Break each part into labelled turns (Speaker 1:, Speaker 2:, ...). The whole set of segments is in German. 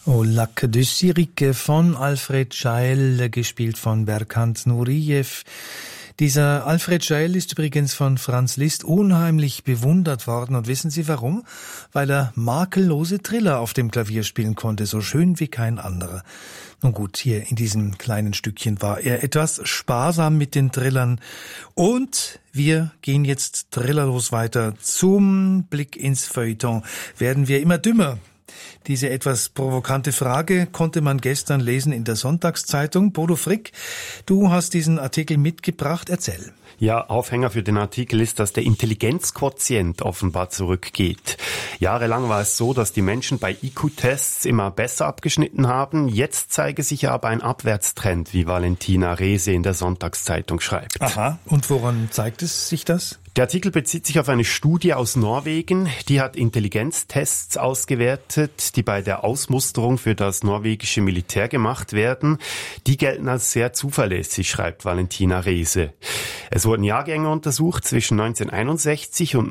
Speaker 1: Au Lac de Sirike von Alfred Scheil, gespielt von Berkant Nureyev. Dieser Alfred Scheil ist übrigens von Franz Liszt unheimlich bewundert worden. Und wissen Sie warum? Weil er makellose Triller auf dem Klavier spielen konnte, so schön wie kein anderer. Nun gut, hier in diesem kleinen Stückchen war er etwas sparsam mit den Trillern. Und wir gehen jetzt trillerlos weiter. Zum Blick ins Feuilleton werden wir immer dümmer. Diese etwas provokante Frage konnte man gestern lesen in der Sonntagszeitung. Bodo Frick, du hast diesen Artikel mitgebracht. Erzähl.
Speaker 2: Ja, Aufhänger für den Artikel ist, dass der Intelligenzquotient offenbar zurückgeht. Jahrelang war es so, dass die Menschen bei IQ-Tests immer besser abgeschnitten haben. Jetzt zeige sich aber ein Abwärtstrend, wie Valentina Rehse in der Sonntagszeitung schreibt.
Speaker 1: Aha, und woran zeigt es sich das?
Speaker 2: Der Artikel bezieht sich auf eine Studie aus Norwegen. Die hat Intelligenztests ausgewertet, die bei der Ausmusterung für das norwegische Militär gemacht werden. Die gelten als sehr zuverlässig, schreibt Valentina Rehse. Es wurden Jahrgänge untersucht zwischen 1961 und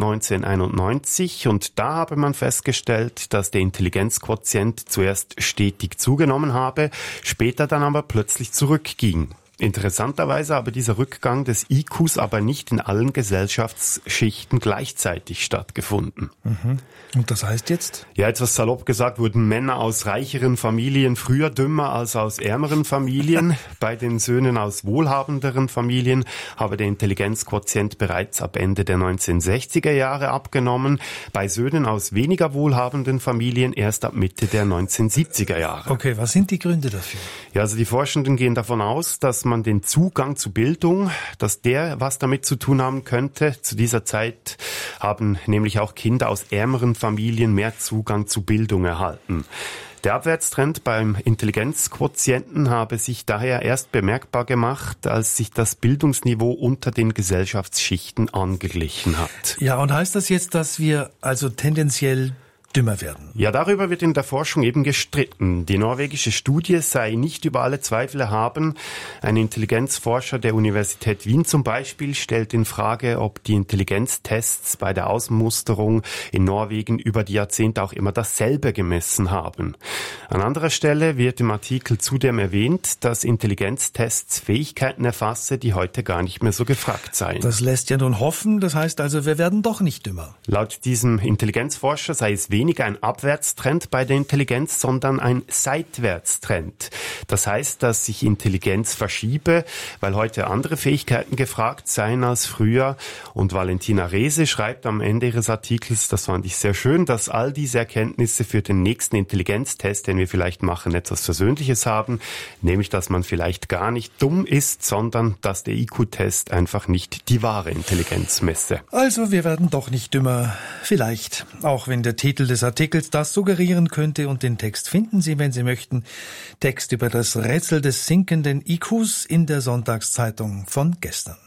Speaker 2: 1991 und da habe man festgestellt, dass der Intelligenzquotient zuerst stetig zugenommen habe, später dann aber plötzlich zurückging. Interessanterweise habe dieser Rückgang des IQs aber nicht in allen Gesellschaftsschichten gleichzeitig stattgefunden.
Speaker 1: Mhm. Und das heißt jetzt?
Speaker 2: Ja, etwas salopp gesagt, wurden Männer aus reicheren Familien früher dümmer als aus ärmeren Familien. Bei den Söhnen aus wohlhabenderen Familien habe der Intelligenzquotient bereits ab Ende der 1960er Jahre abgenommen. Bei Söhnen aus weniger wohlhabenden Familien erst ab Mitte der 1970er Jahre.
Speaker 1: Okay, was sind die Gründe dafür?
Speaker 2: Ja, also die Forschenden gehen davon aus, dass man den Zugang zu Bildung, dass der was damit zu tun haben könnte. Zu dieser Zeit haben nämlich auch Kinder aus ärmeren Familien mehr Zugang zu Bildung erhalten. Der Abwärtstrend beim Intelligenzquotienten habe sich daher erst bemerkbar gemacht, als sich das Bildungsniveau unter den Gesellschaftsschichten angeglichen hat.
Speaker 1: Ja, und heißt das jetzt, dass wir also tendenziell dümmer werden?
Speaker 2: Ja, darüber wird in der Forschung eben gestritten. Die norwegische Studie sei nicht über alle Zweifel erhaben. Ein Intelligenzforscher der Universität Wien zum Beispiel stellt in Frage, ob die Intelligenztests bei der Ausmusterung in Norwegen über die Jahrzehnte auch immer dasselbe gemessen haben. An anderer Stelle wird im Artikel zudem erwähnt, dass Intelligenztests Fähigkeiten erfasse, die heute gar nicht mehr so gefragt seien.
Speaker 1: Das lässt ja nun hoffen, das heißt also, wir werden doch nicht dümmer.
Speaker 2: Laut diesem Intelligenzforscher sei es weniger ein Abwärtstrend bei der Intelligenz, sondern ein Seitwärtstrend. Das heißt, dass sich Intelligenz verschiebe, weil heute andere Fähigkeiten gefragt seien als früher. Und Valentina Rehse schreibt am Ende ihres Artikels, das fand ich sehr schön, dass all diese Erkenntnisse für den nächsten Intelligenztest, den wir vielleicht machen, etwas Versöhnliches haben, nämlich, dass man vielleicht gar nicht dumm ist, sondern dass der IQ-Test einfach nicht die wahre Intelligenz messe.
Speaker 1: Also wir werden doch nicht dümmer, vielleicht, auch wenn der Titel des Artikels das suggerieren könnte, und den Text finden Sie, wenn Sie möchten. Text über das Rätsel des sinkenden IQs in der Sonntagszeitung von gestern.